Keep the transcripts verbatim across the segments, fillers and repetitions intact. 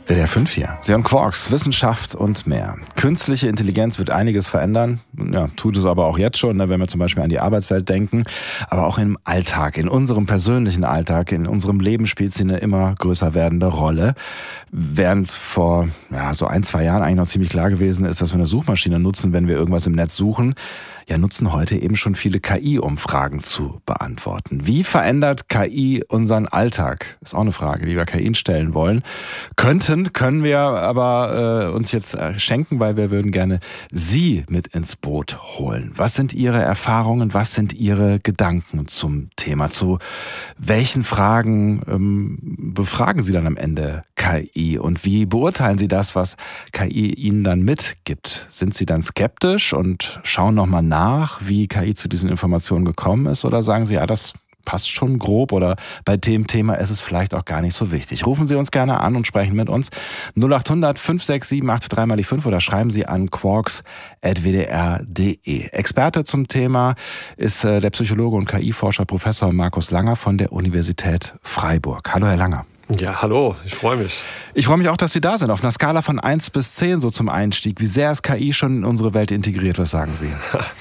W D R fünf hier. Sie hören Quarks, Wissenschaft und mehr. Künstliche Intelligenz wird einiges verändern. Ja, tut es aber auch jetzt schon, wenn wir zum Beispiel an die Arbeitswelt denken. Aber auch im Alltag, in unserem persönlichen Alltag, in unserem Leben spielt sie eine immer größer werdende Rolle. Während vor ja, so ein, zwei Jahren eigentlich noch ziemlich klar gewesen ist, dass wir eine Suchmaschine nutzen, wenn wir irgendwas im Netz suchen, ja, nutzen heute eben schon viele K I, um Fragen zu beantworten. Wie verändert K I unseren Alltag? Ist auch eine Frage, die wir K I stellen wollen. Könnten, können wir aber äh, uns jetzt schenken, weil wir würden gerne Sie mit ins Boot holen. Was sind Ihre Erfahrungen? Was sind Ihre Gedanken zum Thema? Zu welchen Fragen ähm, befragen Sie dann am Ende K I? Und wie beurteilen Sie das, was K I Ihnen dann mitgibt? Sind Sie dann skeptisch und schauen nochmal nach? nach, wie K I zu diesen Informationen gekommen ist, oder sagen Sie, ja, das passt schon grob, oder bei dem Thema ist es vielleicht auch gar nicht so wichtig? Rufen Sie uns gerne an und sprechen mit uns. null acht hundert fünf sechs sieben acht drei mal die fünf oder schreiben Sie an quarks at w d r punkt d e. Experte zum Thema ist äh, der Psychologe und K I-Forscher Professor Markus Langer von der Universität Freiburg. Hallo, Herr Langer. Ja, hallo, ich freue mich. Ich freue mich auch, dass Sie da sind. Auf einer Skala von eins bis zehn so zum Einstieg. Wie sehr ist K I schon in unsere Welt integriert? Was sagen Sie?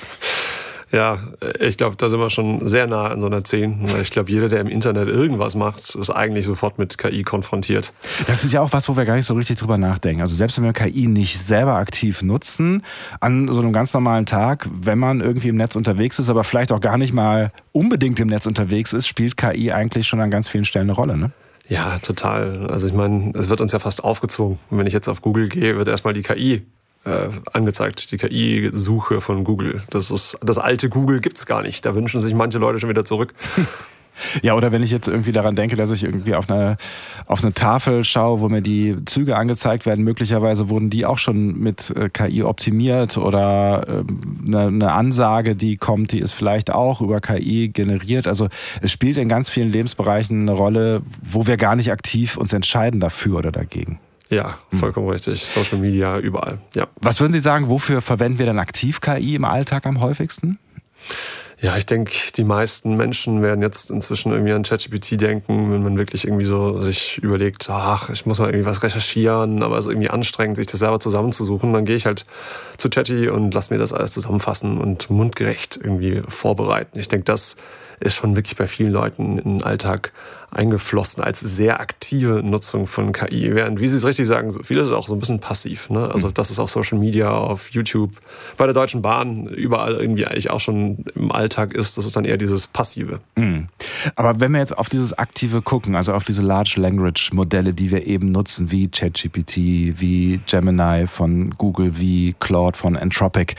Ja, ich glaube, da sind wir schon sehr nah an so einer zehn. Ich glaube, jeder, der im Internet irgendwas macht, ist eigentlich sofort mit K I konfrontiert. Das ist ja auch was, wo wir gar nicht so richtig drüber nachdenken. Also selbst wenn wir K I nicht selber aktiv nutzen, an so einem ganz normalen Tag, wenn man irgendwie im Netz unterwegs ist, aber vielleicht auch gar nicht mal unbedingt im Netz unterwegs ist, spielt K I eigentlich schon an ganz vielen Stellen eine Rolle, ne? Ja, total. Also ich meine, es wird uns ja fast aufgezwungen. Und wenn ich jetzt auf Google gehe, wird erstmal die K I äh, angezeigt, die K I-Suche von Google. Das ist, das alte Google gibt's gar nicht. Da wünschen sich manche Leute schon wieder zurück. Ja, oder wenn ich jetzt irgendwie daran denke, dass ich irgendwie auf eine, auf eine Tafel schaue, wo mir die Züge angezeigt werden, möglicherweise wurden die auch schon mit K I optimiert, oder eine, eine Ansage, die kommt, die ist vielleicht auch über K I generiert. Also es spielt in ganz vielen Lebensbereichen eine Rolle, wo wir gar nicht aktiv uns entscheiden dafür oder dagegen. Ja, vollkommen hm. richtig. Social Media, überall. Ja. Was würden Sie sagen, wofür verwenden wir dann aktiv K I im Alltag am häufigsten? Ja, ich denke, die meisten Menschen werden jetzt inzwischen irgendwie an ChatGPT denken, wenn man wirklich irgendwie so sich überlegt, ach, ich muss mal irgendwie was recherchieren, aber es ist irgendwie anstrengend, sich das selber zusammenzusuchen. Dann gehe ich halt zu Chatty und lasse mir das alles zusammenfassen und mundgerecht irgendwie vorbereiten. Ich denke, das ist schon wirklich bei vielen Leuten in den Alltag eingeflossen als sehr aktive Nutzung von K I. Während, wie Sie es richtig sagen, vieles ist auch so ein bisschen passiv. Ne? Also das ist auf Social Media, auf YouTube, bei der Deutschen Bahn, überall irgendwie eigentlich auch schon im Alltag ist. Das ist dann eher dieses Passive. Mhm. Aber wenn wir jetzt auf dieses Aktive gucken, also auf diese Large Language Modelle, die wir eben nutzen, wie ChatGPT, wie Gemini von Google, wie Claude von Anthropic,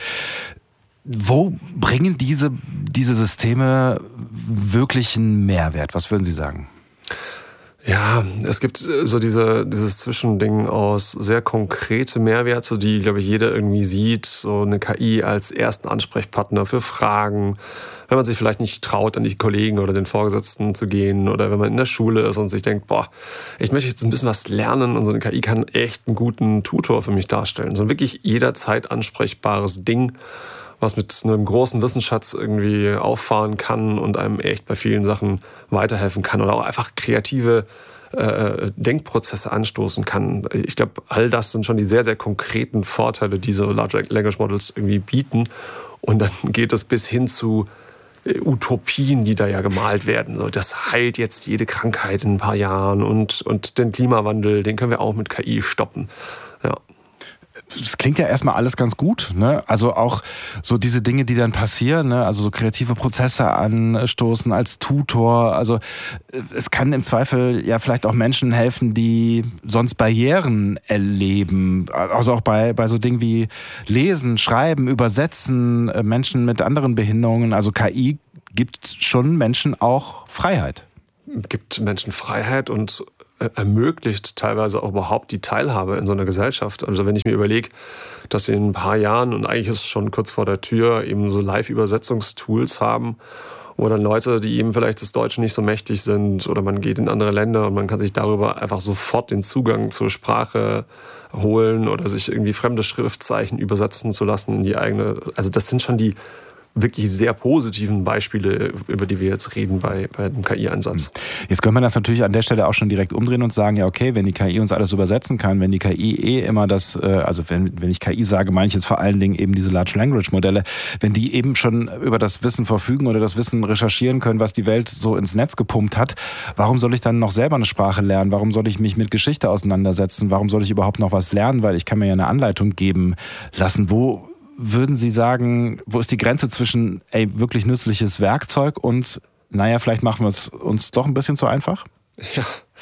wo bringen diese, diese Systeme wirklich einen Mehrwert? Was würden Sie sagen? Ja, es gibt so diese, dieses Zwischending aus sehr konkrete Mehrwerte, die, glaube ich, jeder irgendwie sieht. So eine K I als ersten Ansprechpartner für Fragen, wenn man sich vielleicht nicht traut, an die Kollegen oder den Vorgesetzten zu gehen, oder wenn man in der Schule ist und sich denkt, boah, ich möchte jetzt ein bisschen was lernen, und so eine K I kann echt einen guten Tutor für mich darstellen. So ein wirklich jederzeit ansprechbares Ding, was mit einem großen Wissensschatz irgendwie auffahren kann und einem echt bei vielen Sachen weiterhelfen kann oder auch einfach kreative äh, Denkprozesse anstoßen kann. Ich glaube, all das sind schon die sehr, sehr konkreten Vorteile, die so Large Language Models irgendwie bieten. Und dann geht es bis hin zu Utopien, die da ja gemalt werden. So, das heilt jetzt jede Krankheit in ein paar Jahren, und, und den Klimawandel, den können wir auch mit K I stoppen. Ja. Das klingt ja erstmal alles ganz gut, ne? Also auch so diese Dinge, die dann passieren, ne? Also so kreative Prozesse anstoßen als Tutor. Also es kann im Zweifel ja vielleicht auch Menschen helfen, die sonst Barrieren erleben. Also auch bei, bei so Dingen wie Lesen, Schreiben, Übersetzen, Menschen mit anderen Behinderungen. Also K I gibt schon Menschen auch Freiheit. Gibt Menschen Freiheit und ermöglicht teilweise auch überhaupt die Teilhabe in so einer Gesellschaft. Also wenn ich mir überlege, dass wir in ein paar Jahren, und eigentlich ist es schon kurz vor der Tür, eben so Live-Übersetzungstools haben, wo dann Leute, die eben vielleicht das Deutsche nicht so mächtig sind, oder man geht in andere Länder und man kann sich darüber einfach sofort den Zugang zur Sprache holen oder sich irgendwie fremde Schriftzeichen übersetzen zu lassen in die eigene. Also das sind schon die wirklich sehr positiven Beispiele, über die wir jetzt reden bei, bei dem K I-Einsatz. Jetzt könnte man das natürlich an der Stelle auch schon direkt umdrehen und sagen, ja okay, wenn die K I uns alles übersetzen kann, wenn die K I eh immer das, also wenn, wenn ich K I sage, meine ich jetzt vor allen Dingen eben diese Large Language Modelle, wenn die eben schon über das Wissen verfügen oder das Wissen recherchieren können, was die Welt so ins Netz gepumpt hat, warum soll ich dann noch selber eine Sprache lernen? Warum soll ich mich mit Geschichte auseinandersetzen? Warum soll ich überhaupt noch was lernen? Weil ich kann mir ja eine Anleitung geben lassen. Wo würden Sie sagen, wo ist die Grenze zwischen ey, wirklich nützliches Werkzeug und naja, vielleicht machen wir es uns doch ein bisschen zu einfach? Ja,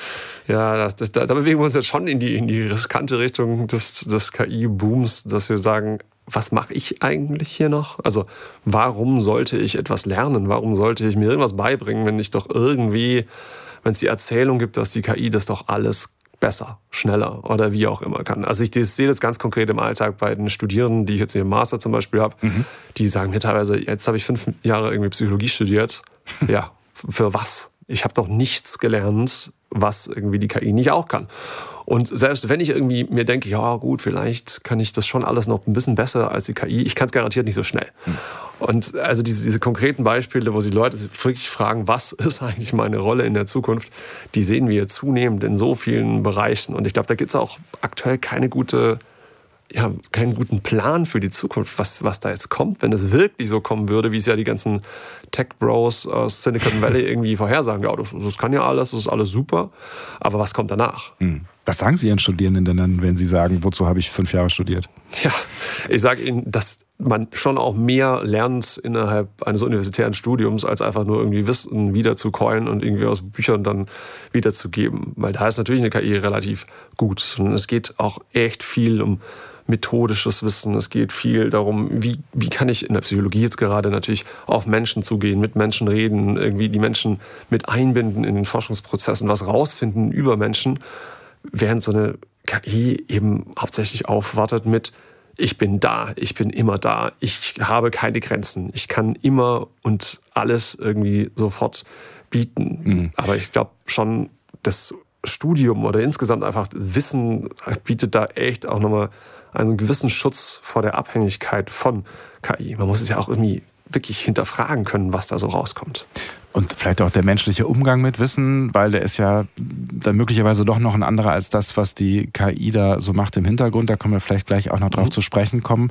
ja das, das, da, da bewegen wir uns jetzt schon in die, in die riskante Richtung des, des K I-Booms, dass wir sagen, was mache ich eigentlich hier noch? Also warum sollte ich etwas lernen? Warum sollte ich mir irgendwas beibringen, wenn ich doch irgendwie, wenn es die Erzählung gibt, dass die K I das doch alles besser, schneller oder wie auch immer kann. Also ich das sehe das ganz konkret im Alltag bei den Studierenden, die ich jetzt hier im Master zum Beispiel habe, mhm. die sagen mir teilweise, jetzt habe ich fünf Jahre irgendwie Psychologie studiert. Ja, für was? Ich habe doch nichts gelernt, was irgendwie die K I nicht auch kann. Und selbst wenn ich irgendwie mir denke, ja gut, vielleicht kann ich das schon alles noch ein bisschen besser als die K I, ich kann es garantiert nicht so schnell. Mhm. Und also diese, diese konkreten Beispiele, wo die Leute sich wirklich fragen, was ist eigentlich meine Rolle in der Zukunft, die sehen wir zunehmend in so vielen Bereichen. Und ich glaube, da gibt es auch aktuell keine gute, ja, keinen guten Plan für die Zukunft, was, was da jetzt kommt. Wenn es wirklich so kommen würde, wie es ja die ganzen Tech-Bros aus Silicon Valley irgendwie vorhersagen, ja, das, das kann ja alles, das ist alles super, aber was kommt danach? Hm. Was sagen Sie Ihren Studierenden denn dann, wenn Sie sagen, wozu habe ich fünf Jahre studiert? Ja, ich sage Ihnen, dass man schon auch mehr lernt innerhalb eines universitären Studiums, als einfach nur irgendwie Wissen wiederzukeulen und irgendwie aus Büchern dann wiederzugeben. Weil da ist natürlich eine K I relativ gut. Sondern es geht auch echt viel um methodisches Wissen. Es geht viel darum, wie, wie kann ich in der Psychologie jetzt gerade natürlich auf Menschen zugehen, mit Menschen reden, irgendwie die Menschen mit einbinden in den Forschungsprozessen, was rausfinden über Menschen, während so eine K I eben hauptsächlich aufwartet mit ich bin da, ich bin immer da, ich habe keine Grenzen, ich kann immer und alles irgendwie sofort bieten. Mhm. Aber ich glaube schon, das Studium oder insgesamt einfach Wissen bietet da echt auch nochmal einen gewissen Schutz vor der Abhängigkeit von K I. Man muss es ja auch irgendwie wirklich hinterfragen können, was da so rauskommt. Und vielleicht auch der menschliche Umgang mit Wissen, weil der ist ja dann möglicherweise doch noch ein anderer als das, was die K I da so macht im Hintergrund. Da können wir vielleicht gleich auch noch drauf mhm. zu sprechen kommen.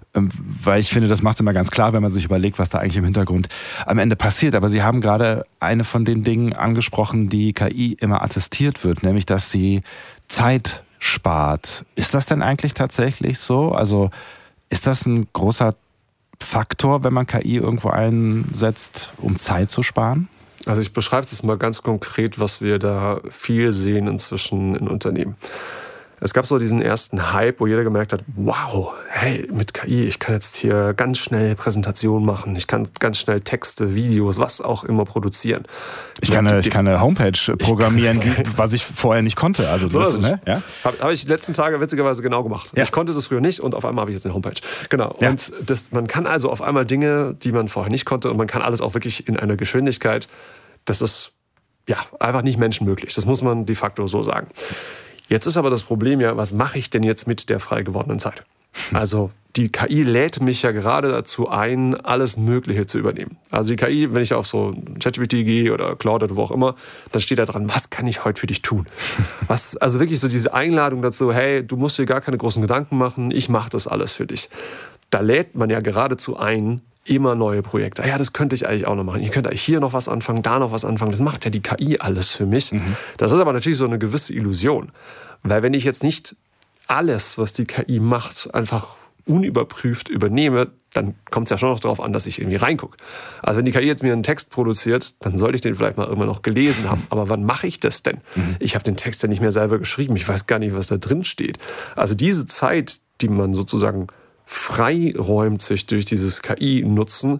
Weil ich finde, das macht es immer ganz klar, wenn man sich überlegt, was da eigentlich im Hintergrund am Ende passiert. Aber Sie haben gerade eine von den Dingen angesprochen, die K I immer attestiert wird, nämlich, dass sie Zeit spart. Ist das denn eigentlich tatsächlich so? Also ist das ein großer Faktor, wenn man K I irgendwo einsetzt, um Zeit zu sparen? Also ich beschreibe es mal ganz konkret, was wir da viel sehen inzwischen in Unternehmen. Es gab so diesen ersten Hype, wo jeder gemerkt hat, wow, hey, mit K I, ich kann jetzt hier ganz schnell Präsentationen machen, ich kann ganz schnell Texte, Videos, was auch immer produzieren. Ich kann eine, ich kann eine Homepage programmieren, die, was ich vorher nicht konnte. Also das, so ne? Ja? Habe hab ich die letzten Tage witzigerweise genau gemacht. Ja. Ich konnte das früher nicht und auf einmal habe ich jetzt eine Homepage. Genau. Ja. Und das, man kann also auf einmal Dinge, die man vorher nicht konnte, und man kann alles auch wirklich in einer Geschwindigkeit, das ist ja einfach nicht menschenmöglich. Das muss man de facto so sagen. Jetzt ist aber das Problem ja, was mache ich denn jetzt mit der frei gewordenen Zeit? Also die K I lädt mich ja gerade dazu ein, alles Mögliche zu übernehmen. Also die K I, wenn ich auf so ChatGPT gehe oder Claude oder wo auch immer, dann steht da dran, was kann ich heute für dich tun? Was, also wirklich so diese Einladung dazu, hey, du musst dir gar keine großen Gedanken machen, ich mache das alles für dich. Da lädt man ja geradezu ein, immer neue Projekte. Ja, das könnte ich eigentlich auch noch machen. Ich könnte eigentlich hier noch was anfangen, da noch was anfangen. Das macht ja die K I alles für mich. Mhm. Das ist aber natürlich so eine gewisse Illusion. Weil wenn ich jetzt nicht alles, was die K I macht, einfach unüberprüft übernehme, dann kommt es ja schon noch darauf an, dass ich irgendwie reingucke. Also wenn die K I jetzt mir einen Text produziert, dann sollte ich den vielleicht mal irgendwann noch gelesen haben. Aber wann mache ich das denn? Mhm. Ich habe den Text ja nicht mehr selber geschrieben. Ich weiß gar nicht, was da drin steht. Also diese Zeit, die man sozusagen freiräumt sich durch dieses K I-Nutzen,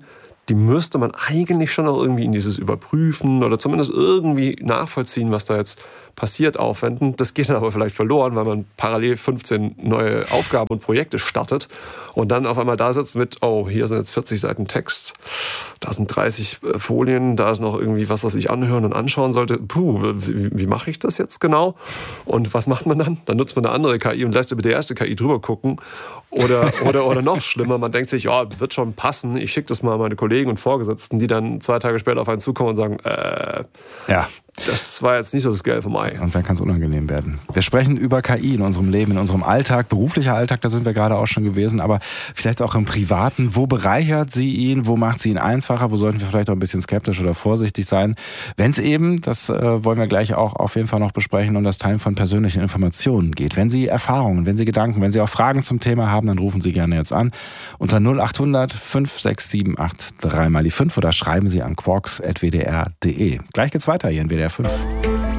die müsste man eigentlich schon auch irgendwie in dieses Überprüfen oder zumindest irgendwie nachvollziehen, was da jetzt passiert, aufwenden. Das geht dann aber vielleicht verloren, weil man parallel fünfzehn neue Aufgaben und Projekte startet und dann auf einmal da sitzt mit, oh, hier sind jetzt vierzig Seiten Text, da sind dreißig Folien, da ist noch irgendwie was, was ich anhören und anschauen sollte. Puh, wie, wie mache ich das jetzt genau? Und was macht man dann? Dann nutzt man eine andere K I und lässt über die erste K I drüber gucken. Oder, oder, oder noch schlimmer, man denkt sich, ja, wird schon passen, ich schicke das mal an meine Kollegen und Vorgesetzten, die dann zwei Tage später auf einen zukommen und sagen, äh, ja. das war jetzt nicht so das Gelbe vom Ei. Und dann kann es unangenehm werden. Wir sprechen über K I in unserem Leben, in unserem Alltag, beruflicher Alltag, da sind wir gerade auch schon gewesen, aber vielleicht auch im Privaten. Wo bereichert sie ihn? Wo macht sie ihn einfacher? Wo sollten wir vielleicht auch ein bisschen skeptisch oder vorsichtig sein? Wenn es eben, das äh, wollen wir gleich auch auf jeden Fall noch besprechen, um das Teilen von persönlichen Informationen geht. Wenn Sie Erfahrungen, wenn Sie Gedanken, wenn Sie auch Fragen zum Thema haben, dann rufen Sie gerne jetzt an unter null acht hundert fünf sechs sieben acht drei mal die fünf oder schreiben Sie an quarks at w d r punkt d e. Gleich geht's weiter hier in W D R fünf.